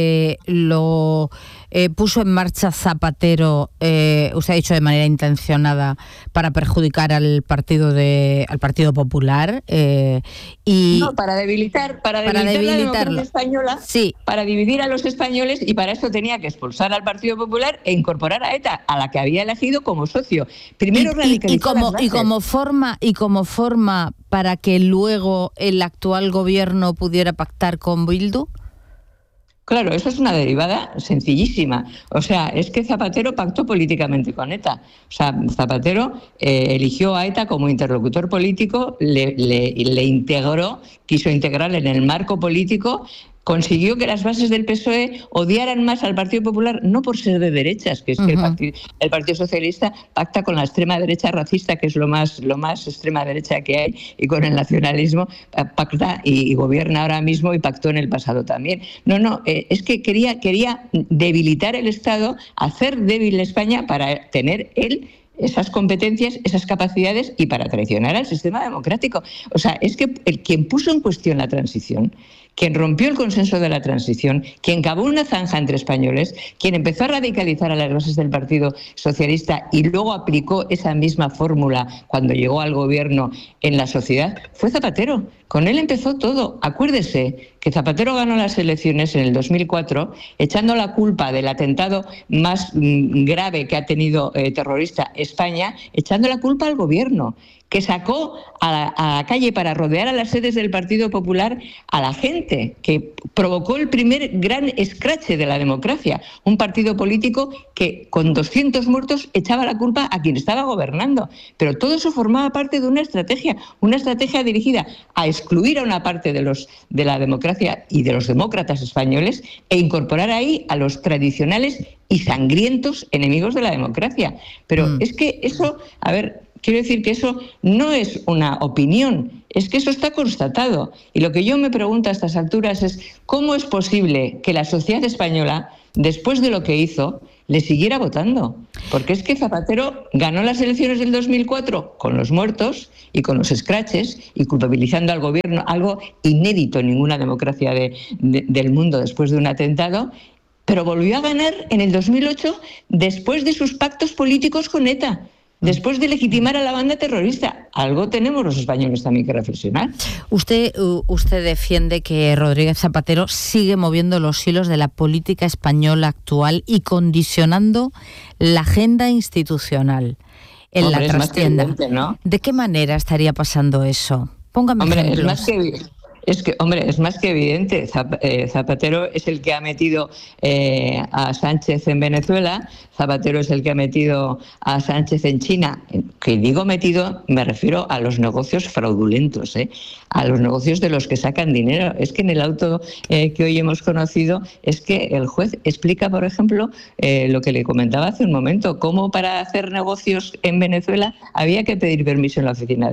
lo puso en marcha Zapatero, usted ha dicho de manera intencionada, para perjudicar al Partido Popular? No, para debilitar la democracia española, para dividir a los españoles, y para eso tenía que expulsar al Partido Popular e incorporar a ETA, a la que había elegido como socio. Primero radicalizar y como forma para que luego el actual gobierno pudiera pactar con Bildu. Claro, eso es una derivada sencillísima. O sea, es que Zapatero pactó políticamente con ETA. O sea, Zapatero eligió a ETA como interlocutor político, le integró, quiso integrarle en el marco político, consiguió que las bases del PSOE odiaran más al Partido Popular, no por ser de derechas, que es que el Partido Socialista pacta con la extrema derecha racista, que es lo más extrema derecha que hay, y con el nacionalismo pacta y gobierna ahora mismo y pactó en el pasado también. Es que quería debilitar el Estado, hacer débil España para tener él esas competencias, esas capacidades y para traicionar al sistema democrático. O sea, es que quien puso en cuestión la transición, quien rompió el consenso de la transición, quien cavó una zanja entre españoles, quien empezó a radicalizar a las bases del Partido Socialista y luego aplicó esa misma fórmula cuando llegó al gobierno en la sociedad, fue Zapatero. Con él empezó todo. Acuérdese que Zapatero ganó las elecciones en el 2004 echando la culpa del atentado más grave que ha tenido terrorista España, echando la culpa al gobierno, que sacó a la calle para rodear a las sedes del Partido Popular a la gente, que provocó el primer gran escrache de la democracia. Un partido político que con 200 muertos echaba la culpa a quien estaba gobernando. Pero todo eso formaba parte de una estrategia dirigida a excluir a una parte de la democracia y de los demócratas españoles e incorporar ahí a los tradicionales y sangrientos enemigos de la democracia. Pero es que eso, quiero decir que eso no es una opinión, es que eso está constatado. Y lo que yo me pregunto a estas alturas es ¿cómo es posible que la sociedad española, después de lo que hizo, le siguiera votando? Porque es que Zapatero ganó las elecciones del 2004 con los muertos y con los escraches y culpabilizando al gobierno, algo inédito en ninguna democracia del mundo después de un atentado, pero volvió a ganar en el 2008 después de sus pactos políticos con ETA. Después de legitimar a la banda terrorista. Algo tenemos los españoles también que reflexionar. Usted defiende que Rodríguez Zapatero sigue moviendo los hilos de la política española actual y condicionando la agenda institucional en la trastienda. ¿No? ¿De qué manera estaría pasando eso? Póngame ejemplos. Es más que evidente. Zapatero es el que ha metido a Sánchez en Venezuela, Zapatero es el que ha metido a Sánchez en China. Que digo metido, me refiero a los negocios fraudulentos, a los negocios de los que sacan dinero. Es que en el auto que hoy hemos conocido, es que el juez explica, por ejemplo, lo que le comentaba hace un momento, cómo para hacer negocios en Venezuela había que pedir permiso en la oficina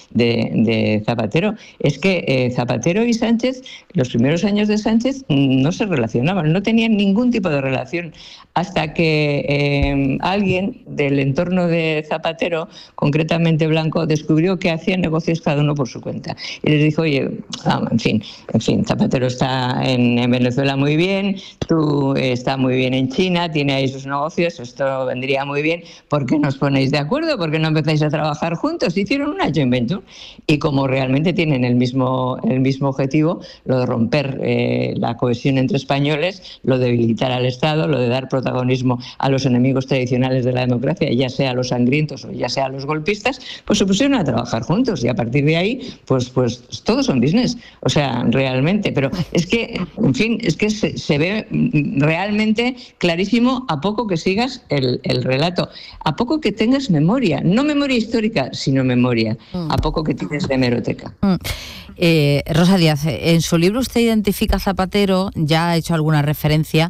de Zapatero. Es que Zapatero y Sánchez, los primeros años de Sánchez, no se relacionaban, no tenían ningún tipo de relación, hasta que alguien del entorno de Zapatero, concretamente Blanco, descubrió que hacían negocios cada uno por su cuenta. Y les dijo, oye, en fin, Zapatero está en Venezuela muy bien, tú estás muy bien en China, tiene ahí sus negocios, esto vendría muy bien, ¿por qué no os ponéis de acuerdo? ¿Por qué no empezáis a trabajar juntos? Hicieron una joint venture y como realmente tienen el mismo objetivo, lo de romper la cohesión entre españoles, lo de debilitar al Estado, lo de dar protagonismo a los enemigos tradicionales de la democracia, ya sea a los sangrientos o ya sea a los golpistas, pues se pusieron a trabajar juntos y a partir de ahí, pues todos son business, o sea, realmente. Pero es que, en fin, es que se ve realmente clarísimo a poco que sigas el relato, a poco que tengas memoria, no memoria histórica, sino memoria, a poco que tienes de hemeroteca. Rosa Díaz, en su libro usted identifica a Zapatero, ya ha hecho alguna referencia,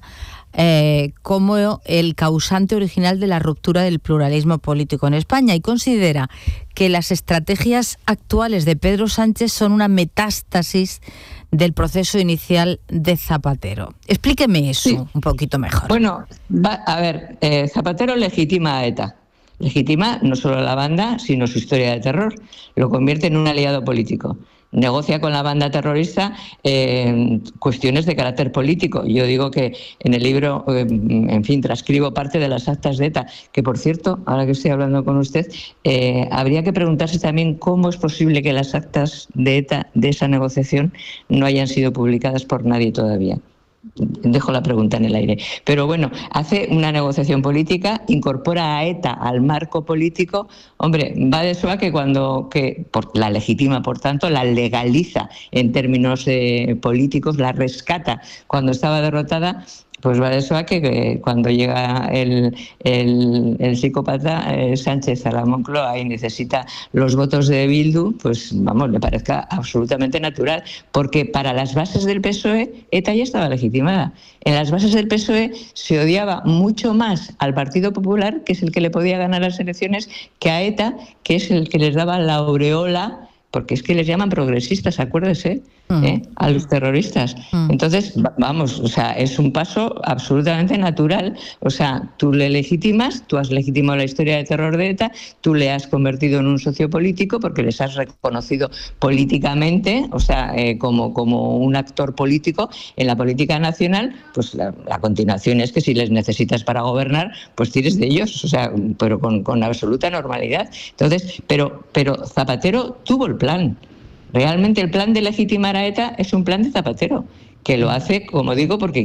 como el causante original de la ruptura del pluralismo político en España, y considera que las estrategias actuales de Pedro Sánchez son una metástasis del proceso inicial de Zapatero. Explíqueme eso un poquito mejor. Bueno, Zapatero legitima a ETA. Legitima no solo a la banda, sino su historia de terror. Lo convierte en un aliado político. Negocia con la banda terrorista cuestiones de carácter político. Yo digo que en el libro, en fin, transcribo parte de las actas de ETA, que por cierto, ahora que estoy hablando con usted, habría que preguntarse también cómo es posible que las actas de ETA de esa negociación no hayan sido publicadas por nadie todavía. Dejo la pregunta en el aire. Pero bueno, hace una negociación política, incorpora a ETA al marco político. Hombre, va de suave que la legitima, por tanto, la legaliza en términos políticos, la rescata cuando estaba derrotada. Pues va de eso a que cuando llega el psicópata Sánchez a la Moncloa y necesita los votos de Bildu, pues vamos, le parezca absolutamente natural, porque para las bases del PSOE ETA ya estaba legitimada. En las bases del PSOE se odiaba mucho más al Partido Popular, que es el que le podía ganar las elecciones, que a ETA, que es el que les daba la aureola porque es que les llaman progresistas, acuérdese, a los terroristas. Entonces, vamos, o sea, es un paso absolutamente natural. O sea, tú le legitimas, tú has legitimado la historia de terror de ETA, tú le has convertido en un socio político porque les has reconocido políticamente, o sea, como un actor político en la política nacional. Pues la continuación es que si les necesitas para gobernar, pues tires de ellos, o sea, pero con absoluta normalidad. Entonces, pero Zapatero tuvo el plan. Realmente el plan de legitimar a ETA es un plan de Zapatero, que lo hace, como digo, porque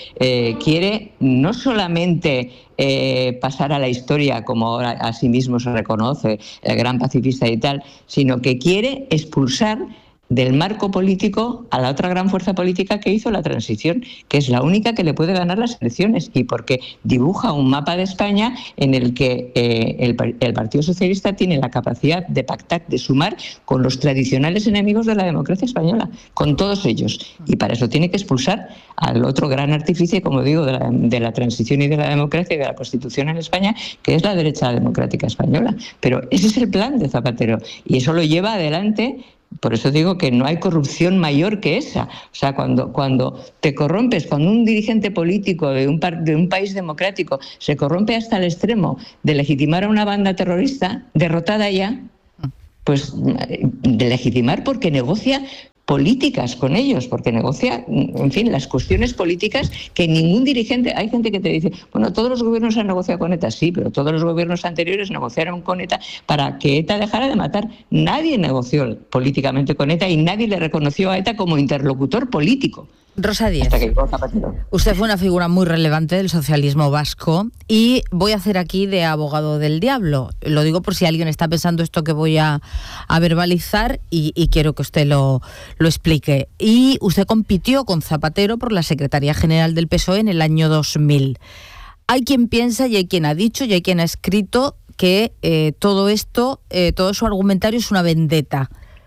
quiere no solamente pasar a la historia, como ahora a sí mismo se reconoce, el gran pacifista y tal, sino que quiere expulsar del marco político a la otra gran fuerza política que hizo la transición, que es la única que le puede ganar las elecciones, y porque dibuja un mapa de España en el que el Partido Socialista tiene la capacidad de pactar, de sumar con los tradicionales enemigos de la democracia española, con todos ellos, y para eso tiene que expulsar al otro gran artífice, como digo, de la transición y de la democracia y de la Constitución en España, que es la derecha democrática española. Pero ese es el plan de Zapatero, y eso lo lleva adelante. Por eso digo que no hay corrupción mayor que esa. O sea, cuando te corrompes, cuando un dirigente político de un país democrático se corrompe hasta el extremo de legitimar a una banda terrorista derrotada ya, pues de legitimar porque negocia políticas con ellos, porque negocia, en fin, las cuestiones políticas que ningún dirigente... Hay gente que te dice, bueno, todos los gobiernos han negociado con ETA, sí, pero todos los gobiernos anteriores negociaron con ETA para que ETA dejara de matar. Nadie negoció políticamente con ETA y nadie le reconoció a ETA como interlocutor político. Rosa Díez, usted fue una figura muy relevante del socialismo vasco y voy a hacer aquí de abogado del diablo. Lo digo por si alguien está pensando esto que voy a verbalizar y quiero que usted lo explique. Y usted compitió con Zapatero por la Secretaría General del PSOE en el año 2000. Hay quien piensa y hay quien ha dicho y hay quien ha escrito que todo esto, todo su argumentario es una vendetta.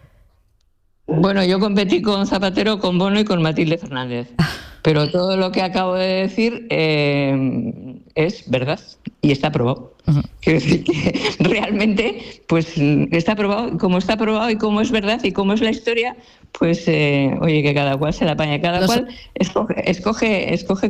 Bueno, yo competí con Zapatero, con Bono y con Matilde Fernández, pero todo lo que acabo de decir es verdad y está probado. Quiero decir que realmente pues está probado y como es verdad y como es la historia, pues oye, que cada cual se la apaña, cada cual escoge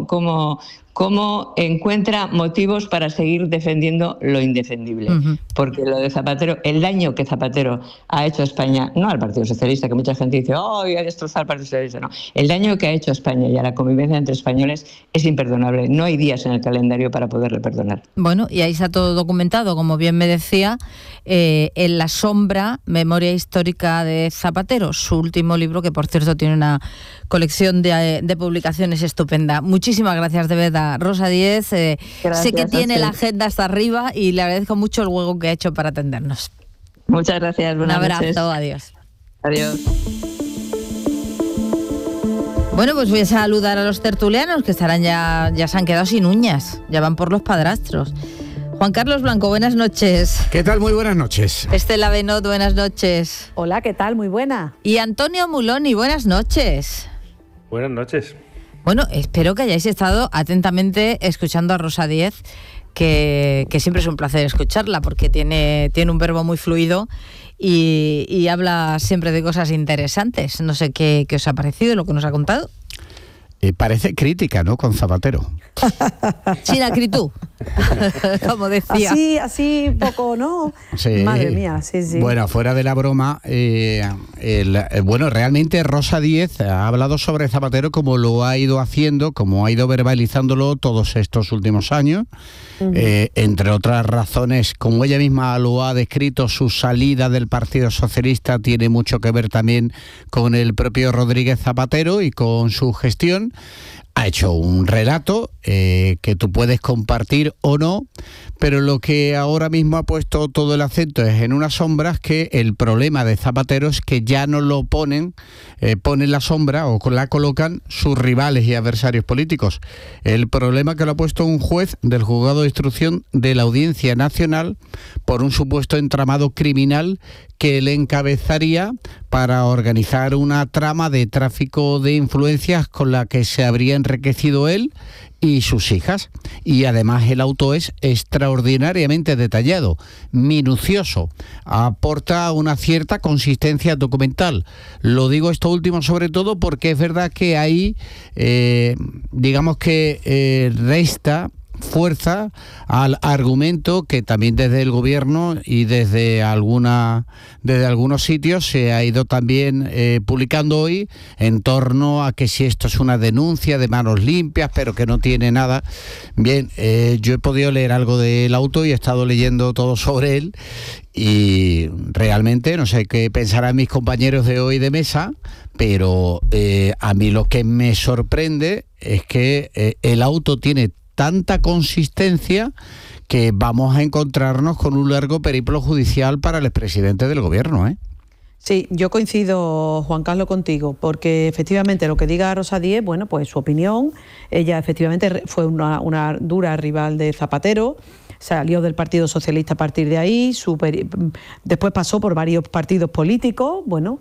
cómo encuentra motivos para seguir defendiendo lo indefendible. Porque lo de Zapatero, el daño que Zapatero ha hecho a España, no al Partido Socialista, que mucha gente dice, voy a destrozar al Partido Socialista, no. El daño que ha hecho a España y a la convivencia entre españoles es imperdonable. No hay días en el calendario para poderle perdonar. Bueno, y ahí está todo documentado, como bien me decía, en La sombra, memoria histórica de Zapatero, su último libro, que por cierto tiene una colección de publicaciones estupenda. Muchísimas gracias, de verdad, Rosa Díez. Sé que tiene la agenda hasta arriba y le agradezco mucho el juego que ha hecho para atendernos. Muchas gracias, buenas noches. Un abrazo, adiós. Adiós. Bueno, pues voy a saludar a los tertulianos que estarán ya se han quedado sin uñas, ya van por los padrastros. Juan Carlos Blanco, buenas noches. ¿Qué tal? Muy buenas noches. Estela Benot, buenas noches. Hola, ¿qué tal? Muy buena. Y Antonio Muloni, buenas noches. Buenas noches. Bueno, espero que hayáis estado atentamente escuchando a Rosa Díez, que siempre es un placer escucharla porque tiene un verbo muy fluido y habla siempre de cosas interesantes. No sé qué os ha parecido lo que nos ha contado. Parece crítica, ¿no?, con Zapatero. Sin acritud, como decía. Así poco, ¿no? Sí. Madre mía, sí. Bueno, fuera de la broma, realmente Rosa Díez ha hablado sobre Zapatero como lo ha ido haciendo, como ha ido verbalizándolo todos estos últimos años. Entre otras razones, como ella misma lo ha descrito, su salida del Partido Socialista tiene mucho que ver también con el propio Rodríguez Zapatero y con su gestión. Ha hecho un relato que tú puedes compartir o no, pero lo que ahora mismo ha puesto todo el acento es en unas sombras, que el problema de Zapatero es que ya no lo ponen la sombra o la colocan sus rivales y adversarios políticos. El problema que lo ha puesto un juez del juzgado de instrucción de la Audiencia Nacional por un supuesto entramado criminal que le encabezaría para organizar una trama de tráfico de influencias con la que se habrían enriquecido él y sus hijas. Y además el auto es extraordinariamente detallado, minucioso, aporta una cierta consistencia documental. Lo digo esto último sobre todo porque es verdad que ahí, digamos que resta fuerza al argumento que también desde el gobierno y desde algunos sitios se ha ido también publicando hoy en torno a que si esto es una denuncia de manos limpias pero que no tiene nada. Bien, yo he podido leer algo del auto y he estado leyendo todo sobre él y realmente no sé qué pensarán mis compañeros de hoy de mesa, pero a mí lo que me sorprende es que el auto tiene tanta consistencia que vamos a encontrarnos con un largo periplo judicial para el expresidente del gobierno, ¿eh? Sí, yo coincido, Juan Carlos, contigo, porque efectivamente lo que diga Rosa Díez, bueno, pues su opinión, ella efectivamente fue una dura rival de Zapatero, salió del Partido Socialista a partir de ahí, después pasó por varios partidos políticos, bueno,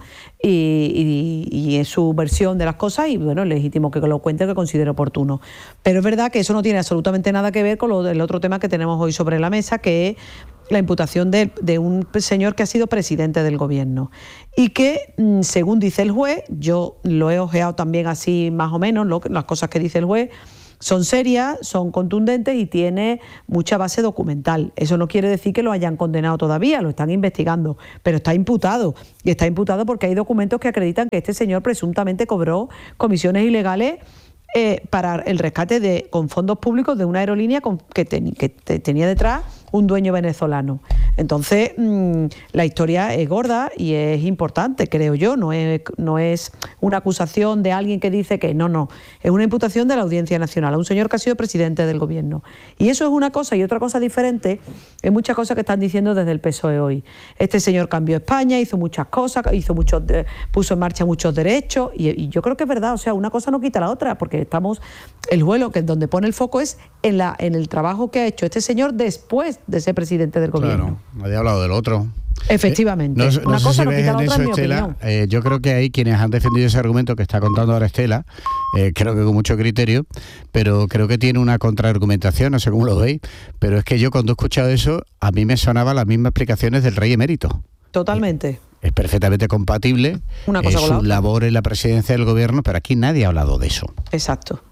y es su versión de las cosas y bueno, es legítimo que lo cuente, que considere oportuno. Pero es verdad que eso no tiene absolutamente nada que ver con el otro tema que tenemos hoy sobre la mesa, que es la imputación de un señor que ha sido presidente del gobierno y que, según dice el juez, yo lo he ojeado también así más o menos, las cosas que dice el juez, son serias, son contundentes y tiene mucha base documental. Eso no quiere decir que lo hayan condenado todavía, lo están investigando, pero está imputado. Y está imputado porque hay documentos que acreditan que este señor presuntamente cobró comisiones ilegales para el rescate con fondos públicos de una aerolínea que tenía detrás un dueño venezolano. Entonces, la historia es gorda y es importante, creo yo. No es una acusación de alguien que dice que no. Es una imputación de la Audiencia Nacional a un señor que ha sido presidente del gobierno. Y eso es una cosa, y otra cosa diferente es muchas cosas que están diciendo desde el PSOE hoy. Este señor cambió España, hizo muchas cosas, puso en marcha muchos derechos, y yo creo que es verdad. O sea, una cosa no quita la otra, porque el vuelo que donde pone el foco es en el trabajo que ha hecho este señor después de ser presidente del gobierno. Claro, nadie ha hablado del otro. Efectivamente. Una cosa no quita la otra, en mi opinión. Yo creo que hay quienes han defendido ese argumento que está contando ahora Estela, creo que con mucho criterio, pero creo que tiene una contraargumentación, no sé cómo lo veis, pero es que yo cuando he escuchado eso, a mí me sonaban las mismas explicaciones del rey emérito. Totalmente. Es perfectamente compatible su labor en la presidencia del gobierno, pero aquí nadie ha hablado de eso. Exacto.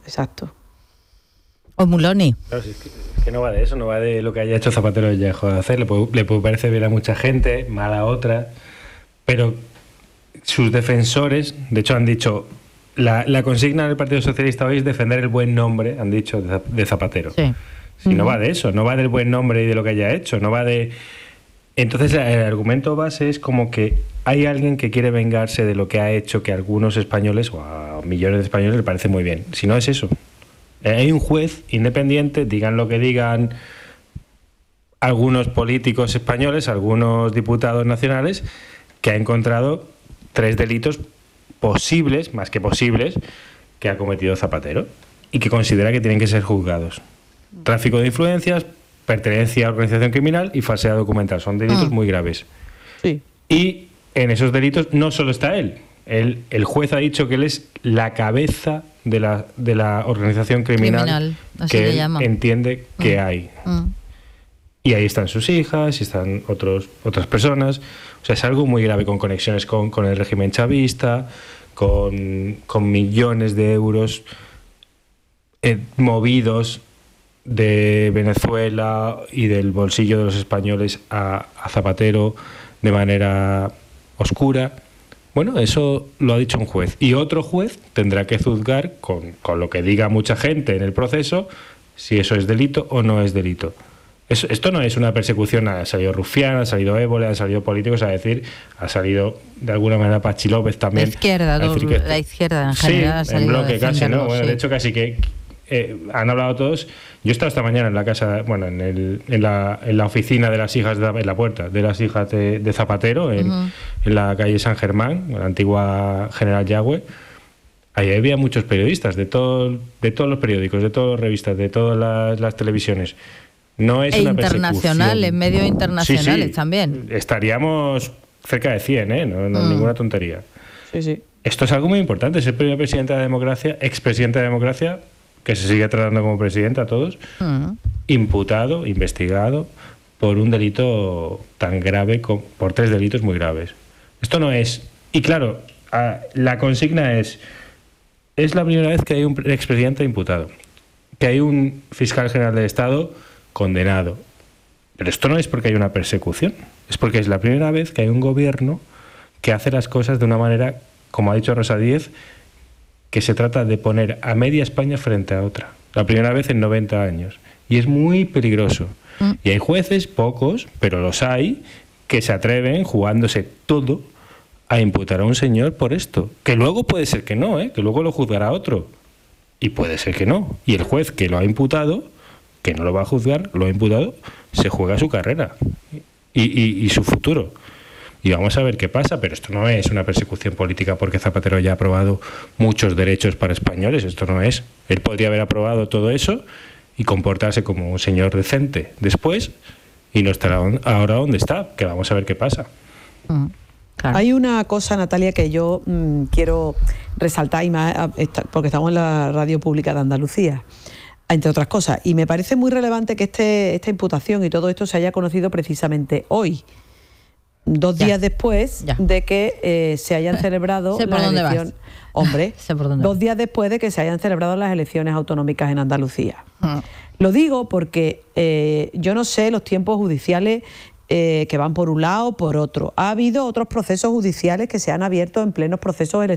O Muloni. Claro, es que no va de eso, no va de lo que haya hecho Zapatero y dejó de hacer. Le puede parecer bien a mucha gente, mal a otra, pero sus defensores, de hecho, han dicho, la consigna del Partido Socialista hoy es defender el buen nombre, han dicho, de Zapatero. Sí. Si no va de eso, no va del buen nombre y de lo que haya hecho, no va de... Entonces el argumento base es como que hay alguien que quiere vengarse de lo que ha hecho que a algunos españoles o a millones de españoles le parece muy bien. Si no es eso. Hay un juez independiente, digan lo que digan algunos políticos españoles, algunos diputados nacionales, que ha encontrado 3 delitos posibles, más que posibles, que ha cometido Zapatero y que considera que tienen que ser juzgados. Tráfico de influencias, pertenencia a organización criminal y falsedad documental. Son delitos muy graves. Sí. Y en esos delitos no solo está él. El juez ha dicho que él es la cabeza de la organización criminal que él entiende que hay. Y ahí están sus hijas y están otras personas. O sea, es algo muy grave, con conexiones con el régimen chavista, con millones de euros movidos de Venezuela y del bolsillo de los españoles a Zapatero de manera oscura. Bueno, eso lo ha dicho un juez. Y otro juez tendrá que juzgar con lo que diga mucha gente en el proceso si eso es delito o no es delito. Esto no es una persecución. Ha salido Rufián, ha salido Évole, han salido políticos a decir, ha salido de alguna manera Pachi López también. La izquierda en general. Sí, en bloque casi, ¿no? Bueno, de hecho casi que han hablado todos. Yo he estado esta mañana en la casa, bueno, en la oficina de las hijas, en la puerta de las hijas de Zapatero, en la calle San Germán, la antigua General Yagüe. Ahí había muchos periodistas de todos los periódicos, de todas las revistas, de todas las televisiones. No es una internacional, en medios internacionales también. Estaríamos cerca de 100, no ninguna tontería. Sí. Esto es algo muy importante. Es el primer presidente de la democracia, expresidente de la democracia, que se sigue tratando como presidente a todos, imputado, investigado por un delito tan grave, por 3 delitos muy graves. Esto no es... Y claro, la consigna es la primera vez que hay un expresidente imputado, que hay un fiscal general del Estado condenado. Pero esto no es porque hay una persecución, es porque es la primera vez que hay un gobierno que hace las cosas de una manera, como ha dicho Rosa Díez, que se trata de poner a media España frente a otra. La primera vez en 90 años. Y es muy peligroso. Y hay jueces, pocos, pero los hay, que se atreven, jugándose todo, a imputar a un señor por esto. Que luego puede ser que no, que luego lo juzgará otro. Y puede ser que no. Y el juez que lo ha imputado, que no lo va a juzgar, lo ha imputado, se juega su carrera y su futuro. Y vamos a ver qué pasa, pero esto no es una persecución política porque Zapatero ya ha aprobado muchos derechos para españoles. Esto no es. Él podría haber aprobado todo eso y comportarse como un señor decente después y no estará ahora donde está, que vamos a ver qué pasa. Claro. Hay una cosa, Natalia, que yo quiero resaltar, y más, porque estamos en la radio pública de Andalucía, entre otras cosas, y me parece muy relevante que esta imputación y todo esto se haya conocido precisamente hoy, 2 días después de que se hayan celebrado las elecciones. Hombre, 2 días después de que se hayan celebrado las elecciones autonómicas en Andalucía. Lo digo porque yo no sé los tiempos judiciales que van por un lado o por otro. Ha habido otros procesos judiciales que se han abierto en plenos procesos electorales